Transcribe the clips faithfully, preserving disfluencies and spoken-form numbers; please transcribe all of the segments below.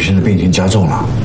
生的病情加重了。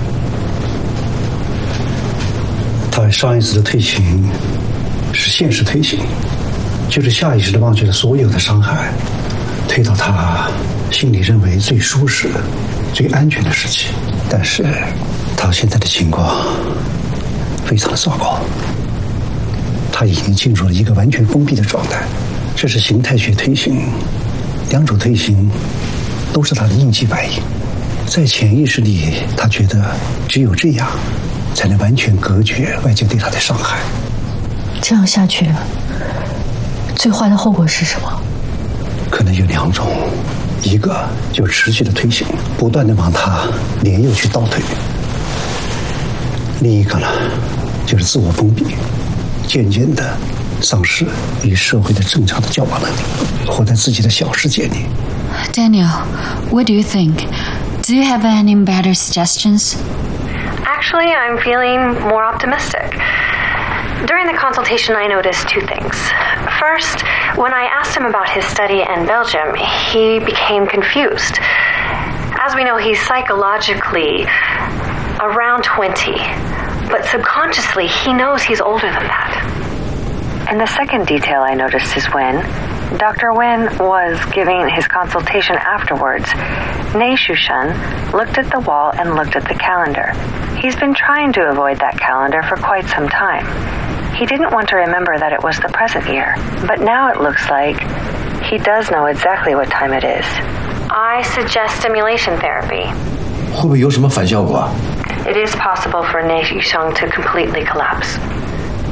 他上一次的退行是现实退行，就是下意识地忘却了所有的伤害，退到他心里认为最舒适、最安全的时期。但是他现在的情况非常的糟糕，他已经进入了一个完全封闭的状态。这是形态学退行，两种退行都是他的应激反应。在潜意识里，他觉得只有这样才能完全隔绝外界对他的伤害。 这样下去，最坏的后果是什么？ 可能有两种，一个就是持续的退行，不断的往他连又去倒退；另一个呢，就是自我封闭，渐渐的丧失与社会的正常的交往能力，活在自己的小世界里。 Daniel, what do you think? Do you have any better suggestions? Actually, I'm feeling more optimistic. During the consultation, I noticed two things. First, when I asked him about his study in Belgium, he became confused. As we know, he's psychologically around twenty, but subconsciously he knows he's older than that. And the second detail I noticed is when Doctor Wen was giving his consultation afterwards, Nei Shushan looked at the wall and looked at the calendar. He's been trying to avoid that calendar for quite some time. He didn't want to remember that it was the present year, but now it looks like he does know exactly what time it is. I suggest stimulation therapy. 会不会有什么反效果啊？ It is possible for Nei Shushan to completely collapse.